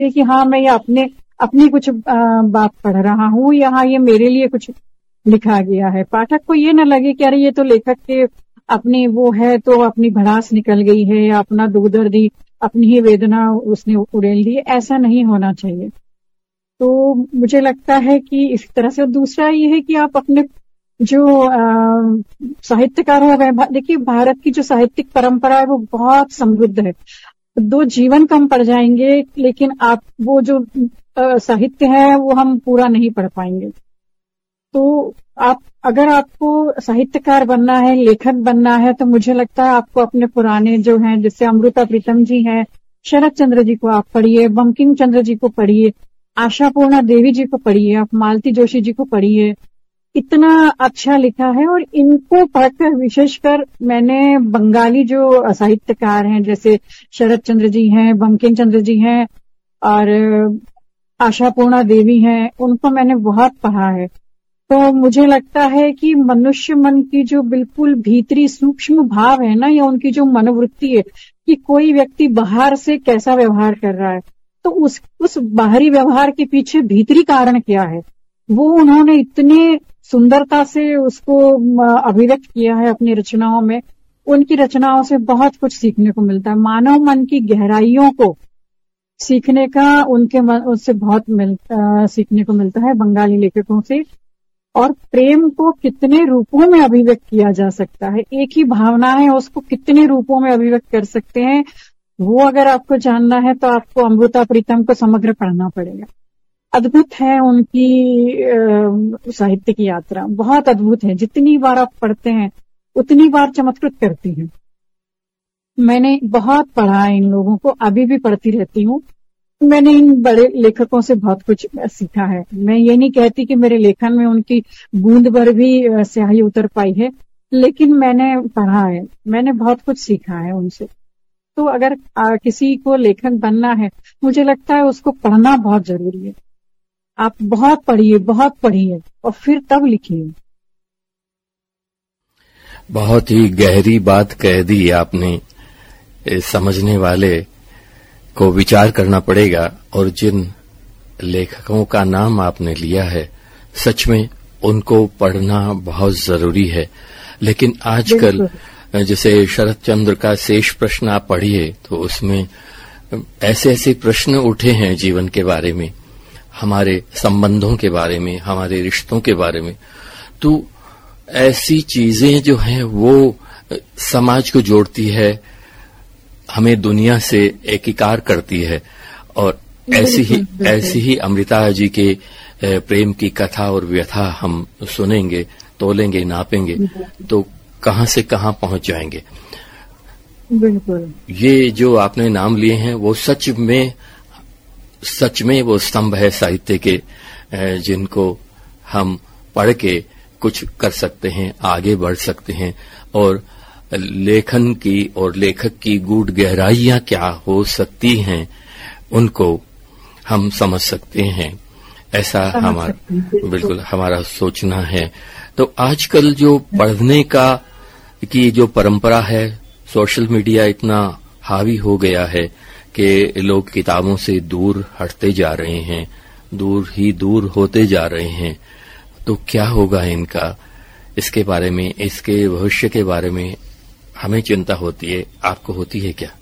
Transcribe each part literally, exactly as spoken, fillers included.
है कि हाँ मैं ये अपने अपनी कुछ बात पढ़ रहा हूँ, यहाँ ये मेरे लिए कुछ लिखा गया है। पाठक को ये ना लगे कि अरे ये तो लेखक के अपनी वो है तो अपनी भड़ास निकल गई है या अपना दुख दर्द ही, अपनी ही वेदना उसने उड़ेल दी। ऐसा नहीं होना चाहिए। तो मुझे लगता है कि इस तरह से। दूसरा ये है कि आप अपने जो साहित्यकार है, देखिए भारत की जो साहित्यिक परंपरा है वो बहुत समृद्ध है। दो जीवन कम पड़ जाएंगे लेकिन आप वो जो साहित्य है वो हम पूरा नहीं पढ़ पाएंगे। तो आप अगर आपको साहित्यकार बनना है, लेखक बनना है, तो मुझे लगता है आपको अपने पुराने जो हैं, जैसे अमृता प्रीतम जी हैं, शरत चंद्र जी को आप पढ़िए, बंकिम चंद्र जी को पढ़िए, आशापूर्णा देवी जी को पढ़िए, आप मालती जोशी जी को पढ़िए। इतना अच्छा लिखा है। और इनको पढ़कर विशेषकर मैंने बंगाली जो साहित्यकार हैं जैसे शरत चंद्र जी हैं, बंकिम चंद्र जी हैं और आशापूर्णा देवी हैं, उनको मैंने बहुत पढ़ा है। तो मुझे लगता है कि मनुष्य मन की जो बिल्कुल भीतरी सूक्ष्म भाव है ना, या उनकी जो मनोवृत्ति है कि कोई व्यक्ति बाहर से कैसा व्यवहार कर रहा है, तो उस उस बाहरी व्यवहार के पीछे भीतरी कारण क्या है, वो उन्होंने इतने सुंदरता से उसको अभिव्यक्त किया है अपनी रचनाओं में। उनकी रचनाओं से बहुत कुछ सीखने को मिलता है। मानव मन की गहराइयों को सीखने का उनके मन उससे बहुत मिल, आ, सीखने को मिलता है बंगाली लेखकों से। और प्रेम को कितने रूपों में अभिव्यक्त किया जा सकता है, एक ही भावना है उसको कितने रूपों में अभिव्यक्त कर सकते हैं, वो अगर आपको जानना है तो आपको अमृता प्रीतम को समग्र पढ़ना पड़ेगा। अद्भुत है उनकी साहित्य की यात्रा, बहुत अद्भुत है। जितनी बार आप पढ़ते हैं उतनी बार चमत्कृत करती है। मैंने बहुत पढ़ा है इन लोगों को, अभी भी पढ़ती रहती हूँ। मैंने इन बड़े लेखकों से बहुत कुछ सीखा है। मैं ये नहीं कहती कि मेरे लेखन में उनकी बूंद भर भी स्याही उतर पाई है, लेकिन मैंने पढ़ा है, मैंने बहुत कुछ सीखा है उनसे। तो अगर आ, किसी को लेखक बनना है, मुझे लगता है उसको पढ़ना बहुत जरूरी है। आप बहुत पढ़िए, बहुत पढ़िए और फिर तब लिखिए। बहुत ही गहरी बात कह दी आपने। समझने वाले को विचार करना पड़ेगा। और जिन लेखकों का नाम आपने लिया है, सच में उनको पढ़ना बहुत जरूरी है। लेकिन आजकल जैसे शरत चंद्र का शेष प्रश्न आप पढ़िए तो उसमें ऐसे ऐसे प्रश्न उठे हैं जीवन के बारे में, हमारे संबंधों के बारे में, हमारे रिश्तों के बारे में। तो ऐसी चीजें जो हैं वो समाज को जोड़ती है, हमें दुनिया से एकीकार करती है। और ऐसी ही ऐसी ही अमृता जी के प्रेम की कथा और व्यथा हम सुनेंगे, तोलेंगे, नापेंगे तो कहां से कहां पहुंच जाएंगे। बिल्कुल। ये जो आपने नाम लिए हैं वो सच में सच में वो स्तंभ है साहित्य के, जिनको हम पढ़ के कुछ कर सकते हैं, आगे बढ़ सकते हैं और लेखन की और लेखक की गूढ़ गहराइयां क्या हो सकती हैं उनको हम समझ सकते हैं। ऐसा हमारा बिल्कुल हमारा सोचना है। तो आजकल जो पढ़ने का की जो परंपरा है, सोशल मीडिया इतना हावी हो गया है कि लोग किताबों से दूर हटते जा रहे हैं, दूर ही दूर होते जा रहे हैं। तो क्या होगा इनका, इसके बारे में, इसके भविष्य के बारे में हमें चिंता होती है। आपको होती है क्या?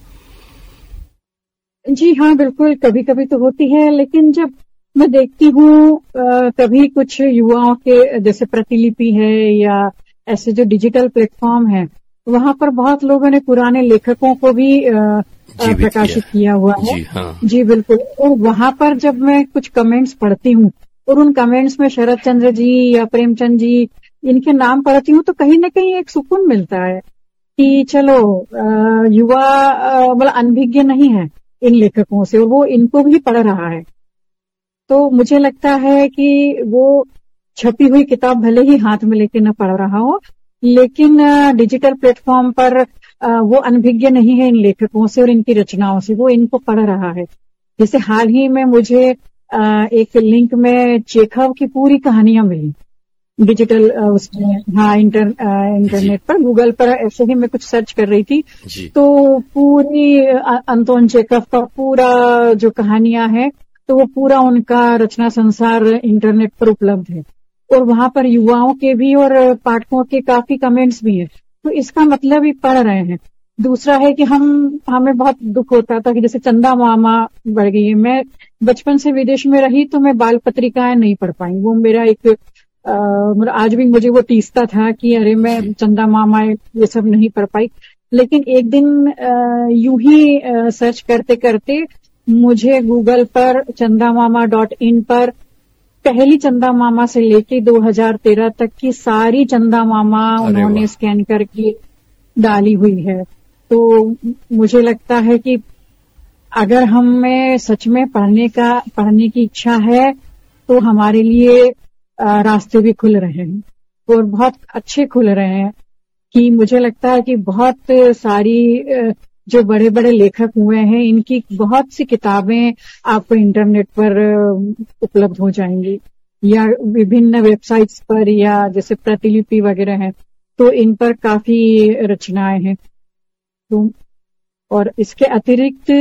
जी हाँ, बिल्कुल, कभी कभी तो होती है। लेकिन जब मैं देखती हूँ कभी कुछ युवाओं के जैसे प्रतिलिपि है या ऐसे जो डिजिटल प्लेटफॉर्म है, वहां पर बहुत लोगों ने पुराने लेखकों को भी प्रकाशित किया हुआ है। जी हाँ, जी बिल्कुल। और वहां पर जब मैं कुछ कमेंट्स पढ़ती हूँ और उन कमेंट्स में शरत चंद्र जी या प्रेमचंद जी इनके नाम पढ़ती हूँ तो कहीं ना कहीं एक सुकून मिलता है कि चलो युवा मतलब अनभिज्ञ नहीं है इन लेखकों से और वो इनको भी पढ़ रहा है। तो मुझे लगता है कि वो छपी हुई किताब भले ही हाथ में लेके न पढ़ रहा हो, लेकिन डिजिटल प्लेटफॉर्म पर वो अनभिज्ञ नहीं है इन लेखकों से और इनकी रचनाओं से, वो इनको पढ़ रहा है। जैसे हाल ही में मुझे एक लिंक में चेखव की पूरी कहानियां मिली। डिजिटल उसमें, हाँ इंटर इंटरनेट पर, गूगल पर ऐसे ही मैं कुछ सर्च कर रही थी जी। तो पूरी अंतोन चेखव का पूरा जो कहानियां हैं तो वो पूरा उनका रचना संसार इंटरनेट पर उपलब्ध है और वहां पर युवाओं के भी और पाठकों के काफी कमेंट्स भी हैं, तो इसका मतलब ही पढ़ रहे हैं। दूसरा है कि हम हमें बहुत दुख होता था कि जैसे चंदा मामा बढ़ गई है। मैं बचपन से विदेश में रही तो मैं बाल पत्रिकाएं नहीं पढ़ पाई, वो मेरा एक मतलब आज भी मुझे वो टीसता था कि अरे मैं चंदा मामा ये सब नहीं पढ़ पाई। लेकिन एक दिन यूं ही सर्च करते करते मुझे गूगल पर चंदा मामा डॉट इन पर पहली चंदा मामा से लेके दो हज़ार तेरह तक की सारी चंदा मामा उन्होंने स्कैन करके डाली हुई है। तो मुझे लगता है कि अगर हमें सच में पढ़ने का पढ़ने की इच्छा है तो हमारे लिए रास्ते भी खुल रहे हैं और बहुत अच्छे खुल रहे हैं। कि मुझे लगता है कि बहुत सारी जो बड़े बड़े लेखक हुए हैं इनकी बहुत सी किताबें आपको इंटरनेट पर उपलब्ध हो जाएंगी या विभिन्न वेबसाइट्स पर या जैसे प्रतिलिपि वगैरह है तो इन पर काफी रचनाएं हैं। तो और इसके अतिरिक्त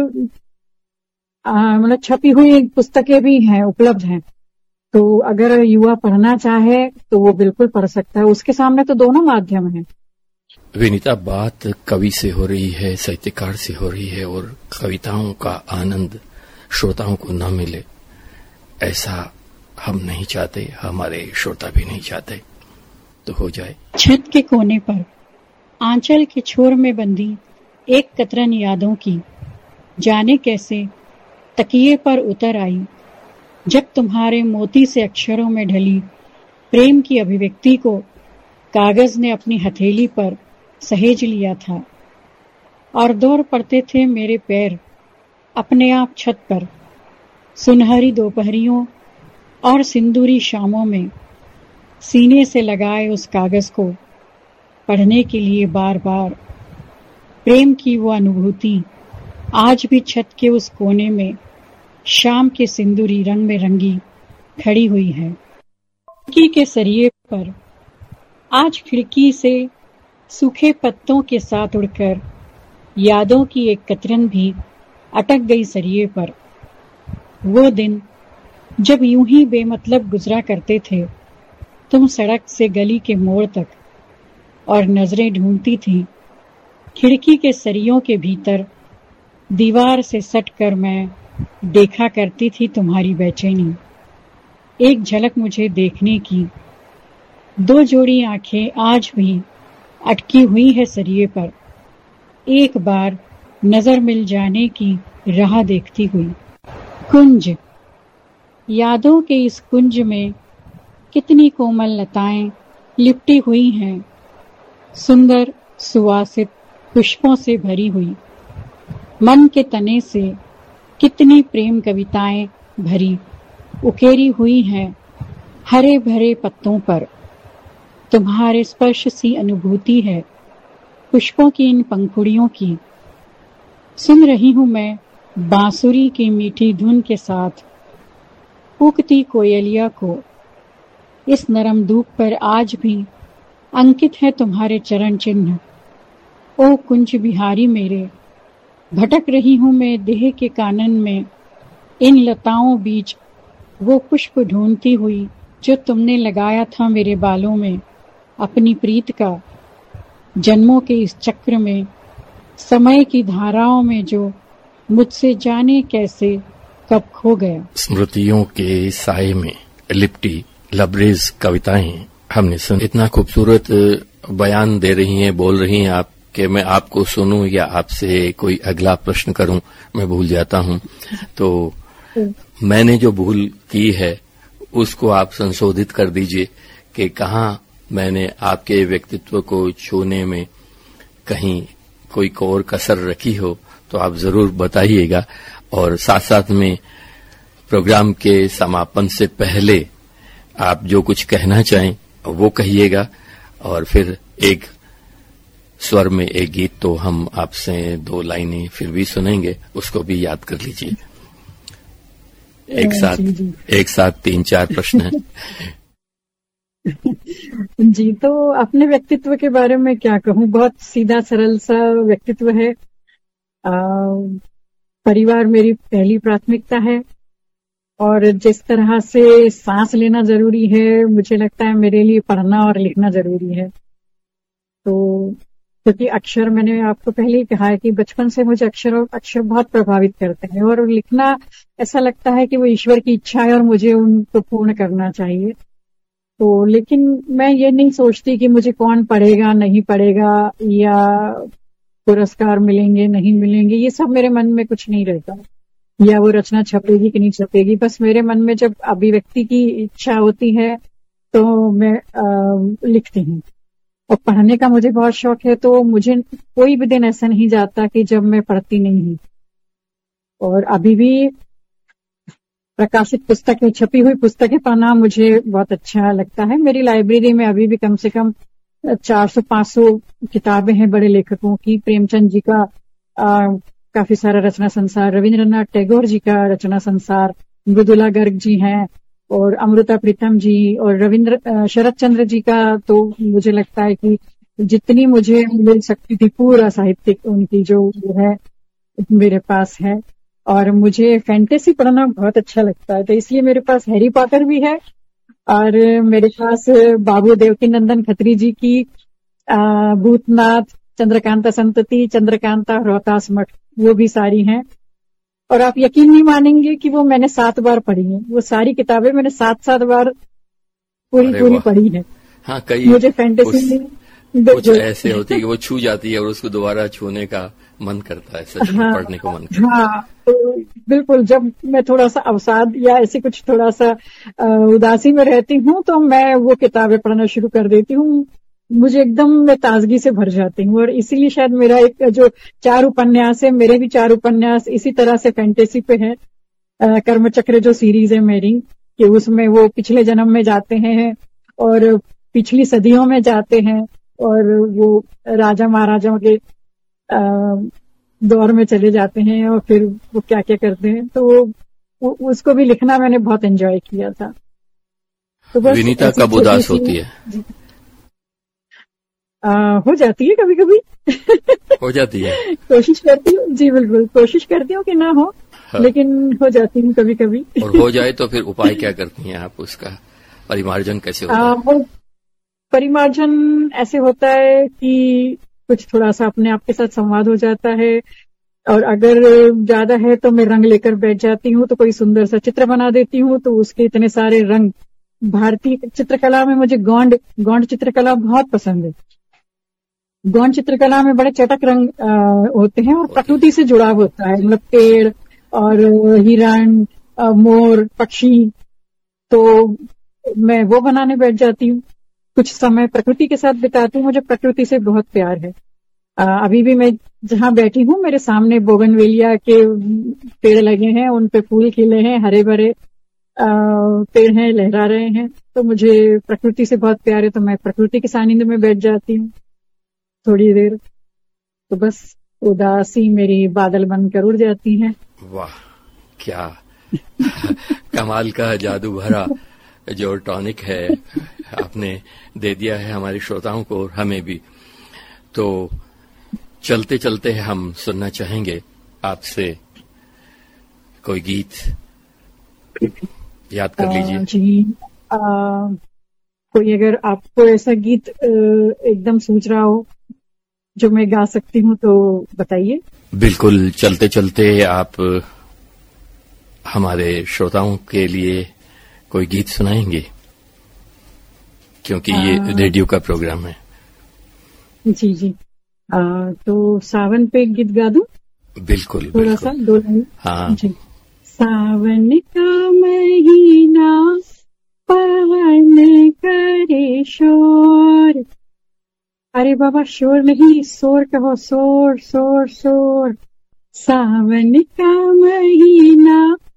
मतलब छपी हुई पुस्तकें भी हैं, उपलब्ध हैं, तो अगर युवा पढ़ना चाहे तो वो बिल्कुल पढ़ सकता है। उसके सामने तो दोनों माध्यम हैं। विनीता, बात कवि से हो रही है, साहित्यकार से हो रही है और कविताओं का आनंद श्रोताओं को न मिले ऐसा हम नहीं चाहते, हमारे श्रोता भी नहीं चाहते, तो हो जाए। छत के कोने पर आंचल के छोर में बंदी एक कतरन यादों की जाने कैसे तकिए पर उतर आई, जब तुम्हारे मोती से अक्षरों में ढली प्रेम की अभिव्यक्ति को कागज ने अपनी हथेली पर सहेज लिया था और दौड़ पड़ते थे मेरे पैर अपने आप छत पर। सुनहरी दोपहरियों और सिंदूरी शामों में सीने से लगाए उस कागज को पढ़ने के लिए बार बार प्रेम की वो अनुभूति आज भी छत के उस कोने में शाम के सिंदूरी रंग में रंगी खड़ी हुई है। खिड़की के सरिये पर आज खिड़की से सूखे पत्तों के साथ उड़कर यादों की एक कतरन भी अटक गई सरिये पर। वो दिन जब यूं ही बेमतलब गुजरा करते थे तुम सड़क से गली के मोड़ तक और नजरें ढूंढती थी खिड़की के सरियों के भीतर। दीवार से सट कर मैं देखा करती थी तुम्हारी बेचैनी, एक झलक मुझे देखने की। दो जोड़ी आंखें आज भी अटकी हुई है सरिये पर, एक बार नजर मिल जाने की राह देखती हुई। कुंज, यादों के इस कुंज में कितनी कोमल लताएं लिपटी हुई हैं, सुंदर सुवासित पुष्पों से भरी हुई। मन के तने से कितनी प्रेम कविताएं भरी उकेरी हुई हैं हरे भरे पत्तों पर। तुम्हारे स्पर्श सी अनुभूति है पुष्पों की इन पंखुड़ियों की। सुन रही हूं मैं बांसुरी की मीठी धुन के साथ कूकती कोयलिया को। इस नरम धूप पर आज भी अंकित है तुम्हारे चरण चिन्ह। ओ कुंज बिहारी मेरे, भटक रही हूं मैं देह के कानन में इन लताओं बीच वो पुष्प ढूंढती हुई जो तुमने लगाया था मेरे बालों में अपनी प्रीत का। जन्मों के इस चक्र में समय की धाराओं में जो मुझसे जाने कैसे कब खो गया। स्मृतियों के साए में लिपटी लबरेज कविताएं हमने सुन। इतना खूबसूरत बयान दे रही हैं, बोल रही हैं आप कि मैं आपको सुनूं या आपसे कोई अगला प्रश्न करूं मैं भूल जाता हूं। तो मैंने जो भूल की है उसको आप संशोधित कर दीजिए कि कहाँ मैंने आपके व्यक्तित्व को छूने में कहीं कोई और कसर रखी हो तो आप जरूर बताइएगा। और साथ साथ में प्रोग्राम के समापन से पहले आप जो कुछ कहना चाहें वो कहिएगा और फिर एक स्वर में एक गीत तो हम आपसे दो लाइनें फिर भी सुनेंगे, उसको भी याद कर लीजिए। एक साथ एक साथ तीन चार प्रश्न हैं। जी, तो अपने व्यक्तित्व के बारे में क्या कहूँ, बहुत सीधा सरल सा व्यक्तित्व है। आ, परिवार मेरी पहली प्राथमिकता है, और जिस तरह से सांस लेना जरूरी है, मुझे लगता है मेरे लिए पढ़ना और लिखना जरूरी है। तो क्योंकि अक्षर, मैंने आपको पहले ही कहा है कि बचपन से मुझे अक्षर और अक्षर बहुत प्रभावित करते हैं, और लिखना ऐसा लगता है कि वो ईश्वर की इच्छा है और मुझे उनको पूर्ण करना चाहिए। तो लेकिन मैं ये नहीं सोचती कि मुझे कौन पढ़ेगा नहीं पढ़ेगा, या पुरस्कार मिलेंगे नहीं मिलेंगे, ये सब मेरे मन में कुछ नहीं रहता, या वो रचना छपेगी कि नहीं छपेगी। बस मेरे मन में जब अभिव्यक्ति की इच्छा होती है तो मैं आ, लिखती हूँ। और पढ़ने का मुझे बहुत शौक है, तो मुझे कोई भी दिन ऐसा नहीं जाता कि जब मैं पढ़ती नहीं हूँ। और अभी भी प्रकाशित पुस्तकें, छपी हुई पुस्तकें पढ़ना मुझे बहुत अच्छा लगता है। मेरी लाइब्रेरी में अभी भी कम से कम चार सौ पांच सौ किताबें हैं बड़े लेखकों की। प्रेमचंद जी का आ, काफी सारा रचना संसार, रविंद्रनाथ टैगोर जी का रचना संसार, मृदुला गर्ग जी हैं, और अमृता प्रीतम जी, और रविंद्र शरद चंद्र जी का तो मुझे लगता है कि जितनी मुझे मिल सकती थी पूरा साहित्यिक उनकी जो है मेरे पास है। और मुझे फैंटेसी पढ़ना बहुत अच्छा लगता है, तो इसलिए मेरे पास हैरी पॉटर भी है, और मेरे पास बाबू देवकी नंदन खत्री जी की भूतनाथ, चंद्रकांता संतति, चंद्रकांता, रोहतास मठ, वो भी सारी हैं। और आप यकीन नहीं मानेंगे कि वो मैंने सात बार पढ़ी है। वो सारी किताबें मैंने सात सात बार पूरी पूरी पढ़ी है। हाँ, कई मुझे फैंटेसी कुछ ऐसे होती है कि वो छू जाती है और उसको दोबारा छूने का मन करता है, सच में हाँ, पढ़ने को मन करता है। हाँ, तो बिल्कुल, जब मैं थोड़ा सा अवसाद या ऐसे कुछ थोड़ा सा उदासी में रहती हूँ तो मैं वो किताबें पढ़ना शुरू कर देती हूँ। मुझे एकदम मैं ताजगी से भर जाती हूँ, और इसीलिए शायद मेरा एक जो चार उपन्यास है, मेरे भी चार उपन्यास इसी तरह से फैंटेसी पे है। कर्मचक्र जो सीरीज है मेरी, कि उसमें वो पिछले जन्म में जाते हैं और पिछली सदियों में जाते हैं, और वो राजा महाराजाओं के दौर में चले जाते हैं, और फिर वो क्या क्या करते हैं। तो वो, उसको भी लिखना मैंने बहुत एंजॉय किया था। तो बस विनीता कब उदास होती है? आ, हो जाती है कभी कभी। हो जाती है, कोशिश करती हूँ जी, बिल्कुल कोशिश करती हूँ कि ना हो, हाँ। लेकिन हो जाती हूँ कभी कभी। और हो जाए तो फिर उपाय क्या करती हैं आप? उसका परिमार्जन कैसे होता है? वो परिमार्जन ऐसे होता है कि कुछ थोड़ा सा अपने आप के साथ संवाद हो जाता है, और अगर ज्यादा है तो मैं रंग लेकर बैठ जाती हूँ, तो कोई सुंदर सा चित्र बना देती हूँ। तो उसके इतने सारे रंग, भारतीय चित्रकला में मुझे गौंड गौंड चित्रकला बहुत पसंद है। गौंड चित्रकला में बड़े चटक रंग आ, होते हैं, और प्रकृति से जुड़ाव होता है, मतलब पेड़ और हिरण, मोर, पक्षी। तो मैं वो बनाने बैठ जाती हूँ, कुछ समय प्रकृति के साथ बिताती हूँ। मुझे प्रकृति से बहुत प्यार है। आ, अभी भी मैं जहाँ बैठी हूँ, मेरे सामने बोगनवेलिया के पेड़ लगे हैं, उन पे फूल खिले हैं, हरे भरे पेड़ हैं, लहरा रहे हैं। तो मुझे प्रकृति से बहुत प्यार है, तो मैं प्रकृति के सानिध्य में बैठ जाती हूँ थोड़ी देर, तो बस उदासी मेरी बादल बनकर उड़ जाती है। वाह, क्या कमाल का जादू भरा जो टॉनिक है आपने दे दिया है हमारे श्रोताओं को और हमें भी। तो चलते चलते हम सुनना चाहेंगे आपसे कोई गीत, याद कर लीजिए। जी, आ, कोई अगर आपको ऐसा गीत एकदम सूझ रहा हो जो मैं गा सकती हूँ तो बताइए। बिल्कुल, चलते चलते आप हमारे श्रोताओं के लिए कोई गीत सुनाएंगे, क्योंकि ये आ, रेडियो का प्रोग्राम है। जी जी, आ, तो सावन पे एक गीत गा दूं? बिल्कुल, थोड़ा सा दो लाइन। हाँ जी। सावन का महीना पवन करे शोर, अरे बाबा शोर नहीं, शोर कहो, शोर शोर शोर। सावन का महीना